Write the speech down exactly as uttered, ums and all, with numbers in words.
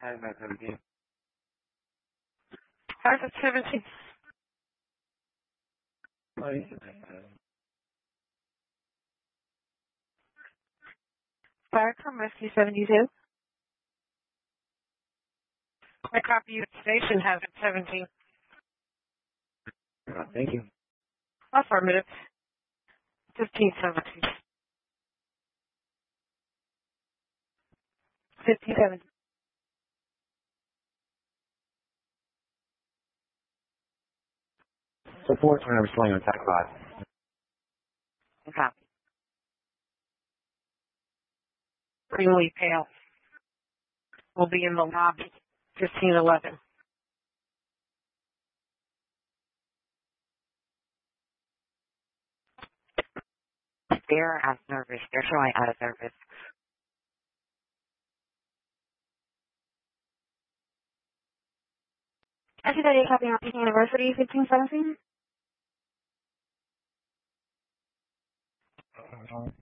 How's that seventeen? How's it seventeen? Oh, you can take that. Firecom Rescue seventy-two. My copy of the station has it seventeen. Oh, thank you. Affirmative. fifteen seventeen. fifteen seventeen. Support when I'm swinging on Tech five. Copy. Greenlee Pale will be in the lobby. fifteen eleven. They're out of service. They're showing out of service. I see that you're copying on Peking University, fifteen seventeen.